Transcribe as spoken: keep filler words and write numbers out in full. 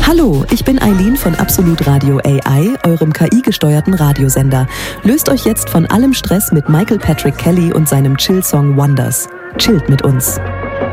Hallo, ich bin Eileen von Absolut Radio A I, eurem K I-gesteuerten Radiosender. Löst euch jetzt von allem Stress mit Michael Patrick Kelly und seinem Chill-Song Wonders. Chillt mit uns.